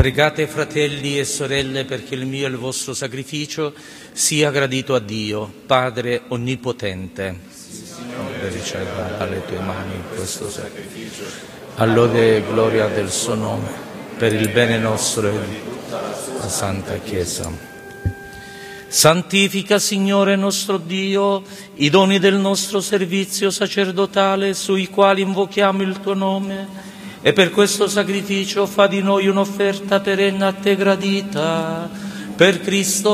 Pregate, fratelli e sorelle, perché il mio e il vostro sacrificio sia gradito a Dio, Padre Onnipotente. Signore, riceva dalle tue mani questo sacrificio, all'ode e gloria del suo nome, per il bene nostro e di tutta la Santa Chiesa. Santifica, Signore nostro Dio, i doni del nostro servizio sacerdotale, sui quali invochiamo il tuo nome, e per questo sacrificio fa di noi un'offerta perenne a te gradita. Per Cristo